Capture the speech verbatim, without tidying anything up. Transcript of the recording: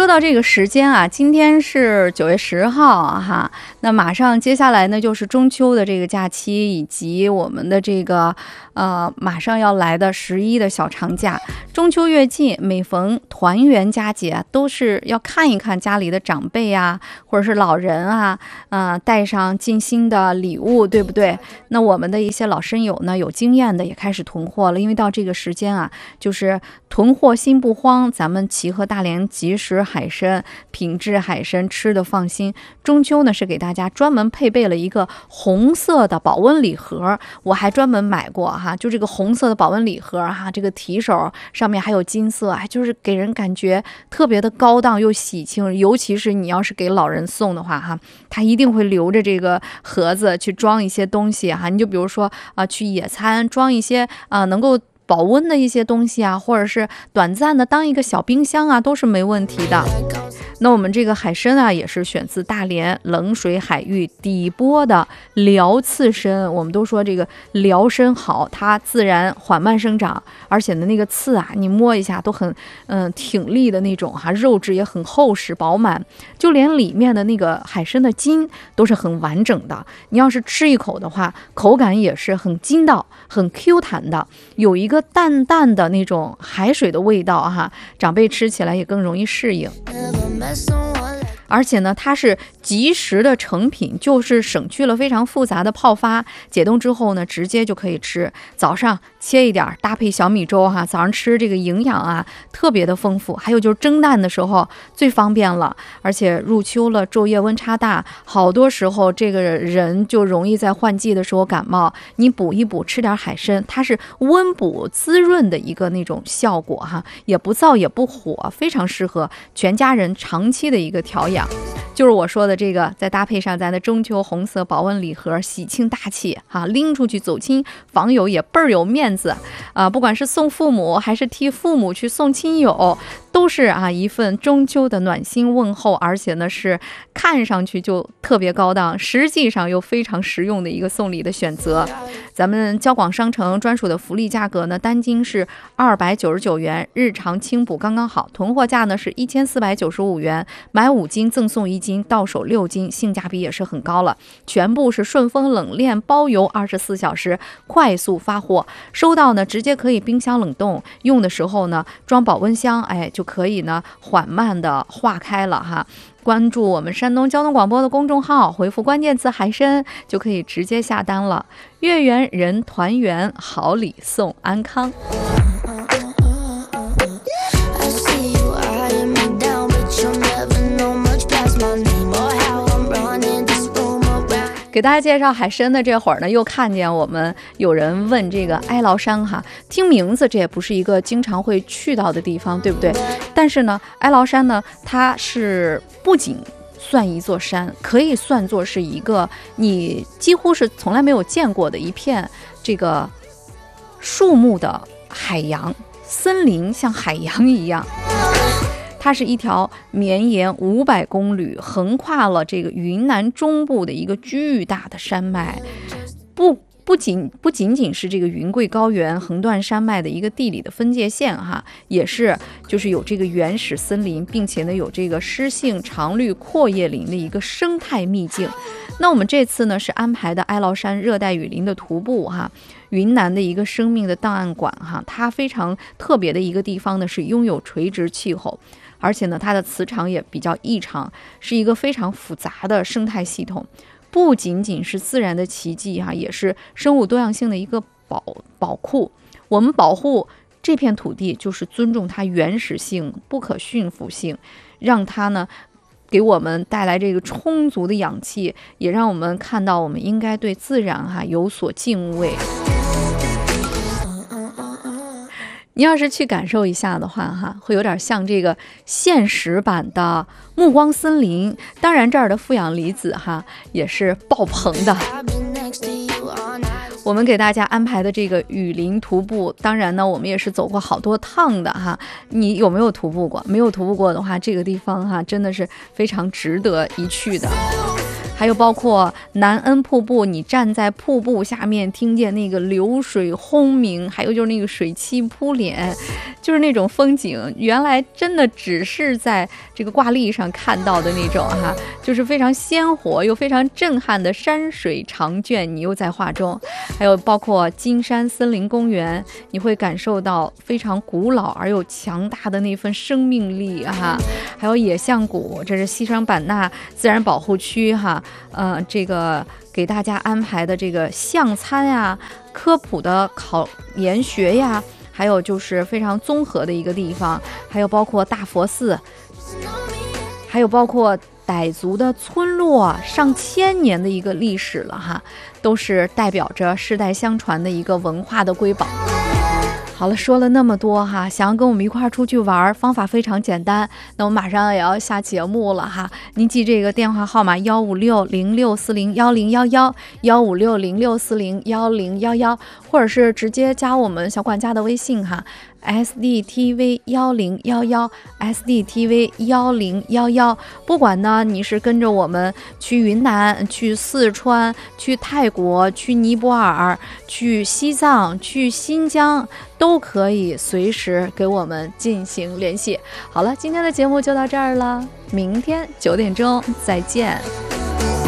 说到这个时间啊，今天是九月十号啊哈，那马上接下来呢就是中秋的这个假期，以及我们的这个呃马上要来的十一的小长假。中秋越近，每逢团圆佳节，都是要看一看家里的长辈啊，或者是老人啊，呃带上尽心的礼物，对不对？那我们的一些老身友呢，有经验的也开始囤货了，因为到这个时间啊，就是囤货心不慌，咱们齐和大连即食海参、品质海参吃的放心。中秋呢是给大家专门配备了一个红色的保温礼盒，我还专门买过哈，就这个红色的保温礼盒哈，这个提手上面还有金色，还就是给人感觉特别的高档又喜庆，尤其是你要是给老人送的话哈，他一定会留着这个盒子去装一些东西哈，你就比如说啊、呃，去野餐装一些啊、呃、能够保温的一些东西啊，或者是短暂的当一个小冰箱啊，都是没问题的。那我们这个海参啊，也是选自大连冷水海域底波的辽刺参。我们都说这个辽参好，它自然缓慢生长，而且呢那个刺啊，你摸一下都很嗯挺立的那种哈，肉质也很厚实饱满，就连里面的那个海参的筋都是很完整的。你要是吃一口的话，口感也是很筋道、很 Q 弹的，有一个淡淡的那种海水的味道哈，长辈吃起来也更容易适应。而且呢，它是即食的成品，就是省去了非常复杂的泡发，解冻之后呢，直接就可以吃。早上切一点，搭配小米粥哈，早上吃这个营养啊，特别的丰富。还有就是蒸蛋的时候最方便了，而且入秋了，昼夜温差大，好多时候这个人就容易在换季的时候感冒，你补一补，吃点海参，它是温补滋润的一个那种效果哈，也不燥也不火，非常适合全家人长期的一个调养。就是我说的这个，再搭配上咱的中秋红色保温礼盒，喜庆大气哈，拎出去走亲访友也倍儿有面子啊！不管是送父母还是替父母去送亲友，都是啊一份中秋的暖心问候，而且呢是看上去就特别高档，实际上又非常实用的一个送礼的选择。咱们交广商城专属的福利价格呢，单斤是二百九十九元，日常清补刚刚好，囤货价呢是一千四百九十五元，买五斤赠送一斤，到手六斤，性价比也是很高了。全部是顺丰冷链包邮，二十四小时快速发货，收到呢直接可以冰箱冷冻，用的时候呢装保温箱，哎就可以呢缓慢的化开了哈。关注我们山东交通广播的公众号，回复关键词海参就可以直接下单了。月圆人团圆，好礼送安康。给大家介绍海参的这会儿呢，又看见我们有人问这个哀牢山哈，听名字这也不是一个经常会去到的地方，对不对？但是呢，哀牢山呢，它是不仅算一座山，可以算作是一个你几乎是从来没有见过的一片这个树木的海洋，森林像海洋一样。它是一条绵延五百公里，横跨了这个云南中部的一个巨大的山脉，不不仅不仅仅是这个云贵高原横断山脉的一个地理的分界线哈，也是就是有这个原始森林，并且呢有这个湿性常绿阔叶林的一个生态秘境。那我们这次呢是安排的哀牢山热带雨林的徒步哈，云南的一个生命的档案馆哈，它非常特别的一个地方呢是拥有垂直气候。而且呢，它的磁场也比较异常，是一个非常复杂的生态系统，不仅仅是自然的奇迹哈、啊，也是生物多样性的一个宝宝库。我们保护这片土地，就是尊重它原始性、不可驯服性，让它呢给我们带来这个充足的氧气，也让我们看到我们应该对自然哈、啊、有所敬畏。你要是去感受一下的话哈，会有点像这个现实版的暮光森林。当然这儿的负氧离子哈也是爆棚的。我们给大家安排的这个雨林徒步，当然呢我们也是走过好多趟的哈。你有没有徒步过？没有徒步过的话，这个地方哈真的是非常值得一去的。 还有包括南恩瀑布，你站在瀑布下面听见那个流水轰鸣，还有就是那个水汽扑脸，就是那种风景原来真的只是在这个挂历上看到的那种哈，就是非常鲜活又非常震撼的山水长卷，你又在画中。还有包括金山森林公园，你会感受到非常古老而又强大的那份生命力哈。还有野象谷，这是西双版纳自然保护区哈，呃，这个给大家安排的这个象餐呀、科普的考研学呀，还有就是非常综合的一个地方。还有包括大佛寺，还有包括傣族的村落，上千年的一个历史了哈，都是代表着世代相传的一个文化的瑰宝。好了，说了那么多哈，想要跟我们一块儿出去玩，方法非常简单。那我马上也要下节目了哈，您记这个电话号码幺五六零六四零幺零幺幺幺五六零六四零幺零幺幺，或者是直接加我们小管家的微信哈。S D T V 幺零幺幺 S D T V 幺零幺幺，不管呢你是跟着我们去云南、去四川、去泰国、去尼泊尔、去西藏、去新疆，都可以随时给我们进行联系。好了，今天的节目就到这儿了，明天九点钟再见。